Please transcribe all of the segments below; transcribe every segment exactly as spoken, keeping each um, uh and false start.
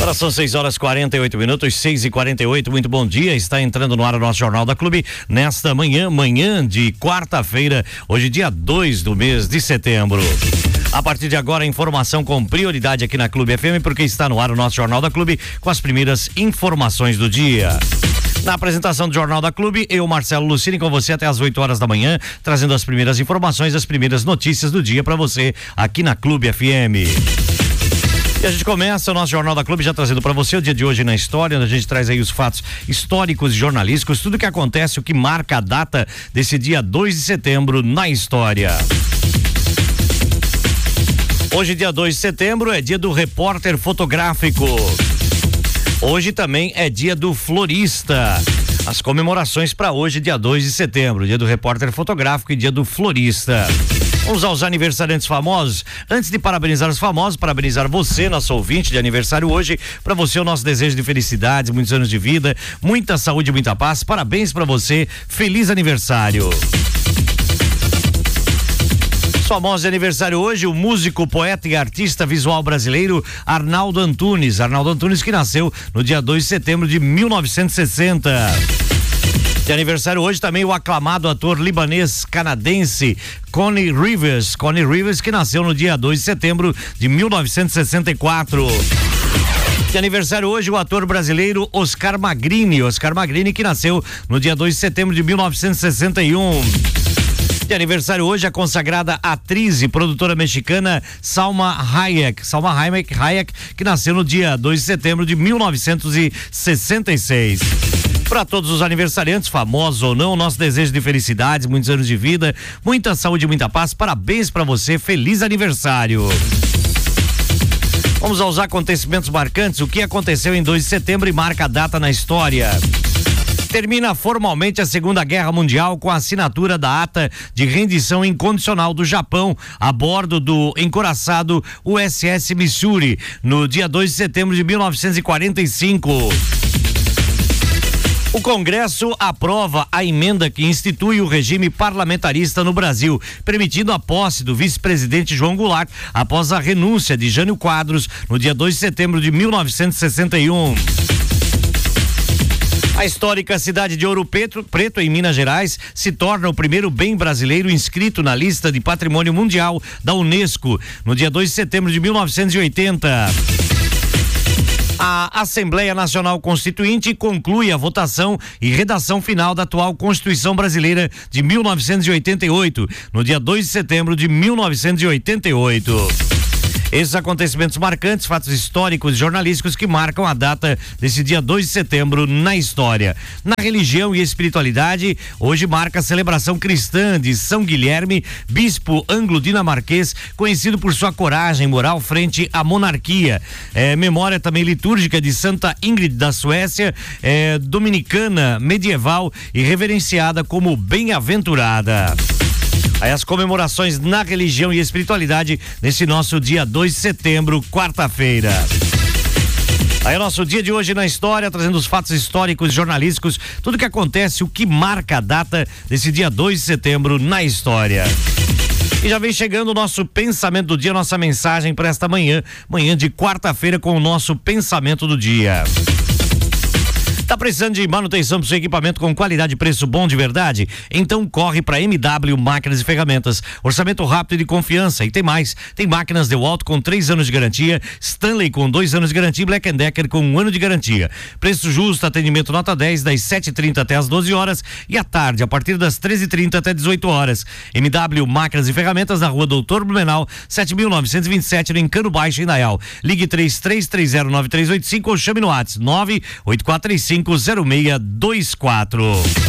Agora são seis horas e quarenta e oito minutos, seis e quarenta e oito. Muito bom dia. Está entrando no ar o nosso Jornal da Clube nesta manhã, manhã de quarta-feira, hoje, dia dois do mês de setembro. A partir de agora, informação com prioridade aqui na Clube F M, porque está no ar o nosso Jornal da Clube com as primeiras informações do dia. Na apresentação do Jornal da Clube, eu, Marcelo Lucini, com você até às oito horas da manhã, trazendo as primeiras informações, as primeiras notícias do dia para você aqui na Clube F M. E a gente começa o nosso Jornal da Clube já trazendo para você o dia de hoje na história, onde a gente traz aí os fatos históricos e jornalísticos, tudo que acontece, o que marca a data desse dia dois de setembro na história. Hoje, dia dois de setembro, é dia do repórter fotográfico. Hoje também é dia do florista. As comemorações para hoje, dia dois de setembro, dia do repórter fotográfico e dia do florista. Vamos aos aniversariantes famosos. Antes de parabenizar os famosos, parabenizar você, nosso ouvinte de aniversário hoje. Para você, o nosso desejo de felicidades, muitos anos de vida, muita saúde e muita paz. Parabéns para você. Feliz aniversário. Famoso de aniversário hoje, o músico, poeta e artista visual brasileiro Arnaldo Antunes. Arnaldo Antunes, que nasceu no dia dois de setembro de mil novecentos e sessenta. De aniversário hoje também o aclamado ator libanês-canadense Connie Rivers. Connie Rivers, que nasceu no dia dois de setembro de mil novecentos e sessenta e quatro. De aniversário hoje o ator brasileiro Oscar Magrini. Oscar Magrini, que nasceu no dia dois de setembro de mil novecentos e sessenta e um. De aniversário hoje a consagrada atriz e produtora mexicana Salma Hayek. Salma Hayek, Hayek, que nasceu no dia dois de setembro de mil novecentos e sessenta e seis. Para todos os aniversariantes, famosos ou não, nosso desejo de felicidades, muitos anos de vida, muita saúde e muita paz. Parabéns para você, feliz aniversário. Vamos aos acontecimentos marcantes. O que aconteceu em dois de setembro e marca a data na história. Termina formalmente a Segunda Guerra Mundial com a assinatura da ata de rendição incondicional do Japão a bordo do encouraçado U S S Missouri no dia dois de setembro de mil novecentos e quarenta e cinco. O Congresso aprova a emenda que institui o regime parlamentarista no Brasil, permitindo a posse do vice-presidente João Goulart após a renúncia de Jânio Quadros no dia dois de setembro de mil novecentos e sessenta e um. A histórica cidade de Ouro Preto, Preto, em Minas Gerais, se torna o primeiro bem brasileiro inscrito na lista de patrimônio mundial da Unesco no dia dois de setembro de mil novecentos e oitenta. A Assembleia Nacional Constituinte conclui a votação e redação final da atual Constituição Brasileira de mil novecentos e oitenta e oito, no dia dois de setembro de mil novecentos e oitenta e oito. Esses acontecimentos marcantes, fatos históricos e jornalísticos que marcam a data desse dia dois de setembro na história. Na religião e espiritualidade, hoje marca a celebração cristã de São Guilherme, bispo anglo-dinamarquês, conhecido por sua coragem moral frente à monarquia. É, memória também litúrgica de Santa Ingrid da Suécia, é, dominicana, medieval e reverenciada como bem-aventurada. Aí as comemorações na religião e espiritualidade nesse nosso dia dois de setembro, quarta-feira. Aí é o nosso dia de hoje na história, trazendo os fatos históricos e jornalísticos, tudo que acontece, o que marca a data desse dia dois de setembro na história. E já vem chegando o nosso pensamento do dia, nossa mensagem para esta manhã, manhã de quarta-feira com o nosso pensamento do dia. Tá precisando de manutenção do seu equipamento com qualidade e preço bom de verdade? Então corre para M W Máquinas e Ferramentas. Orçamento rápido e de confiança. E tem mais. Tem máquinas DeWalt com três anos de garantia, Stanley com dois anos de garantia e Black and Decker com um ano de garantia. Preço justo, atendimento nota dez, das sete e trinta até as doze horas e à tarde, a partir das treze e trinta até dezoito horas. M W Máquinas e Ferramentas na rua Doutor Blumenau, sete mil novecentos e vinte e sete, no Encano Baixo, em Indaial. Ligue três três três zero nove três oito cinco ou chame no WhatsApp nove oito quatro três cinco zero seis dois quatro.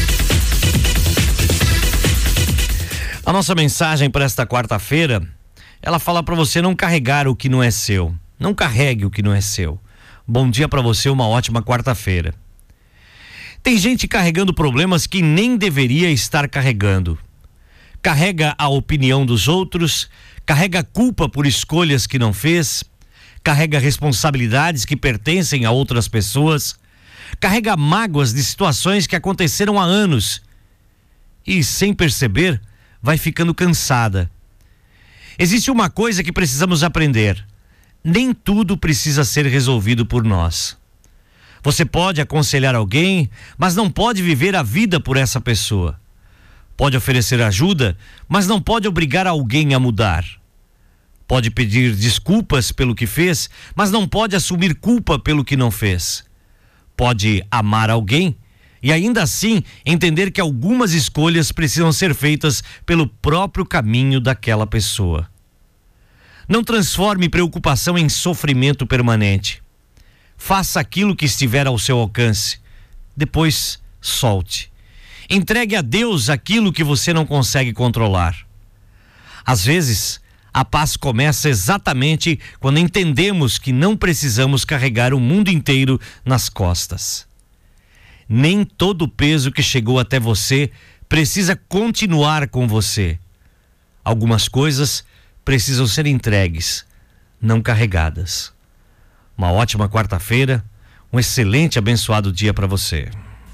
A nossa mensagem para esta quarta-feira, ela fala para você não carregar o que não é seu. Não carregue o que não é seu. Bom dia para você, uma ótima quarta-feira. Tem gente carregando problemas que nem deveria estar carregando. Carrega a opinião dos outros, carrega culpa por escolhas que não fez, carrega responsabilidades que pertencem a outras pessoas, carrega mágoas de situações que aconteceram há anos e, sem perceber, vai ficando cansada. Existe uma coisa que precisamos aprender: Nem tudo precisa ser resolvido por nós. Você pode aconselhar alguém, mas não pode viver a vida por essa pessoa. Pode oferecer ajuda, mas não pode obrigar alguém a mudar. Pode pedir desculpas pelo que fez, mas não pode assumir culpa pelo que não fez. Pode amar alguém e ainda assim entender que algumas escolhas precisam ser feitas pelo próprio caminho daquela pessoa. Não transforme preocupação em sofrimento permanente. Faça aquilo que estiver ao seu alcance. Depois, solte. Entregue a Deus aquilo que você não consegue controlar. Às vezes, a paz começa exatamente quando entendemos que não precisamos carregar o mundo inteiro nas costas. Nem todo o peso que chegou até você precisa continuar com você. Algumas coisas precisam ser entregues, não carregadas. Uma ótima quarta-feira, um excelente abençoado dia para você.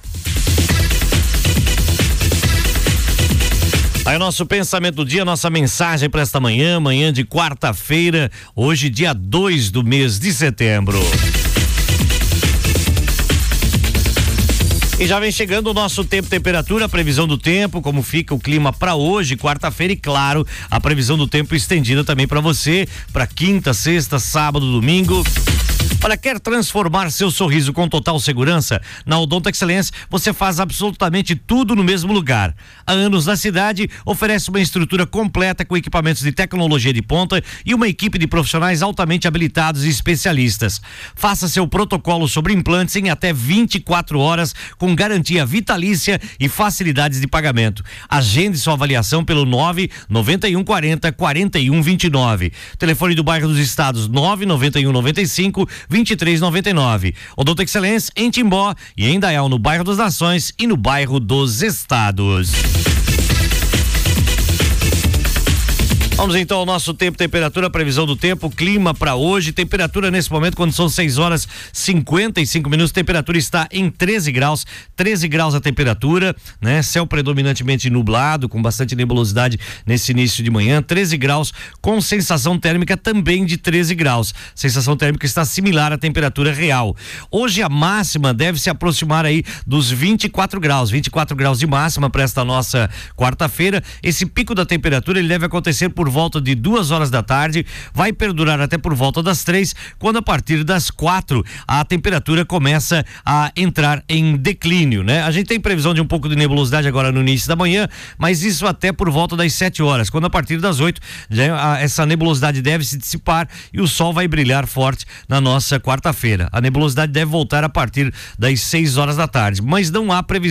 Aí o nosso pensamento do dia, nossa mensagem para esta manhã, manhã de quarta-feira, hoje dia dois do mês de setembro. E já vem chegando o nosso tempo, temperatura, a previsão do tempo, como fica o clima para hoje, quarta-feira, e claro, a previsão do tempo estendida também para você, para quinta, sexta, sábado, domingo. Olha, quer transformar seu sorriso com total segurança? Na Odonto Excelência você faz absolutamente tudo no mesmo lugar. Há anos na cidade, oferece uma estrutura completa com equipamentos de tecnologia de ponta e uma equipe de profissionais altamente habilitados e especialistas. Faça seu protocolo sobre implantes em até vinte e quatro horas com garantia vitalícia e facilidades de pagamento. Agende sua avaliação pelo nove nove um quatro zero quatro um dois nove. Telefone do bairro dos Estados nove nove um nove cinco vinte e três noventa e nove. Odonto Excelência em Timbó e em Indaial, no bairro das Nações e no bairro dos Estados. Vamos então ao nosso tempo, temperatura, previsão do tempo, clima para hoje, temperatura nesse momento quando são seis horas e cinquenta e cinco minutos, temperatura está em treze graus, treze graus a temperatura, né? Céu predominantemente nublado, com bastante nebulosidade nesse início de manhã, treze graus, com sensação térmica também de treze graus. Sensação térmica está similar à temperatura real. Hoje a máxima deve se aproximar aí dos vinte e quatro graus, vinte e quatro graus de máxima para esta nossa quarta-feira. Esse pico da temperatura ele deve acontecer por volta de duas horas da tarde, vai perdurar até por volta das três, quando a partir das quatro a temperatura começa a entrar em declínio, né? A gente tem previsão de um pouco de nebulosidade agora no início da manhã, mas isso até por volta das sete horas, quando a partir das oito já, a, essa nebulosidade deve se dissipar e o sol vai brilhar forte na nossa quarta-feira. A nebulosidade deve voltar a partir das seis horas da tarde, mas não há previsão